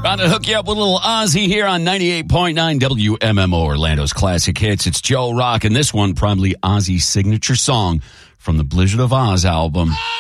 About to hook you up with a little Ozzy here on 98.9 WMMO, Orlando's classic hits. It's Joe Rock, and this one probably Ozzy's signature song from the Blizzard of Oz album.